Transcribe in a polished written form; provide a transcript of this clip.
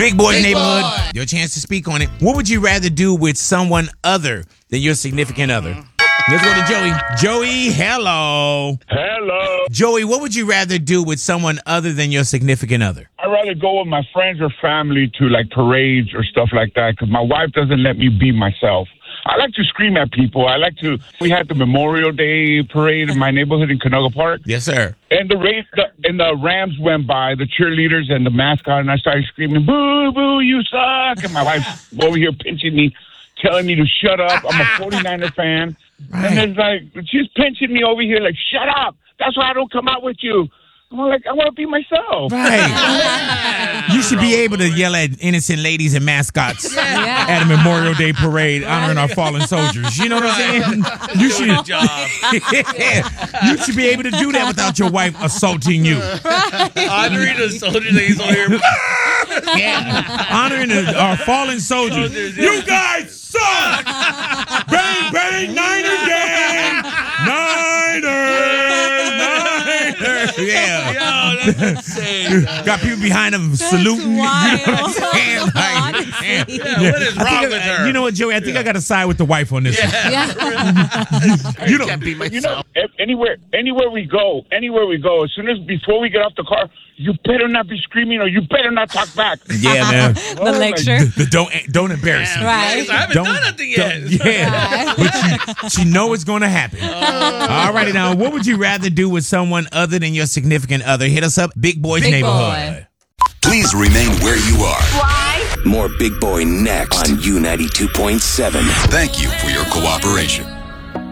Big Boy's Neighborhood. Your chance to speak on it. What would you rather do with someone other than your significant other? Let's go to Joey. Joey, hello. Hello. Joey, what would you rather do with someone other than your significant other? I'd rather go with my friends or family to like parades or stuff like that because my wife doesn't let me be myself. I like to scream at people. We had the Memorial Day parade in my neighborhood in Canoga Park. Yes, sir. And the Rams went by, the cheerleaders and the mascot, and I started screaming, "Boo, boo, you suck!" And my wife's over here pinching me, telling me to shut up. I'm a 49er fan. Right. And it's like, she's pinching me over here like, "Shut up! That's why I don't come out with you." I'm like, I want to be myself. Right. You should be able to yell at innocent ladies and mascots at a Memorial Day parade honoring our fallen soldiers. You know what I'm saying? You should. You should be able to do that without your wife assaulting you. Honoring the soldiers that he's on here. Yeah. Honoring our fallen soldiers. You guys suck! Bang, bang, Niner gang! Niners! Yeah. Yo, that's insane. Got people behind them saluting. Wild. You know what I'm saying? Like, damn. Yeah, what is wrong with her? You know what, Joey? I think I got to side with the wife on this one. You can't be myself. Anywhere we go, as soon as before we get off the car, you better not be screaming or you better not talk back. Yeah, man. The lecture. Don't embarrass me. Right. I haven't done nothing yet. Yeah. But she know it's going to happen. All righty now. What would you rather do with someone other than your significant other? Hit us up, Big Boy's Big Neighborhood. Boy. Please remain where you are. Why? More Big Boy next on U92.7. Thank you for your cooperation.